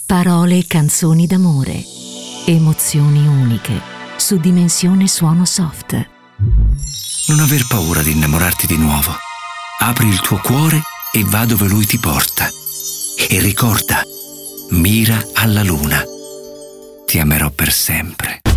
Parole e canzoni d'amore. Emozioni uniche su Dimensione Suono Soft. Non aver paura di innamorarti di nuovo. Apri il tuo cuore e va dove lui ti porta. E ricorda, mira alla luna. Ti amerò per sempre.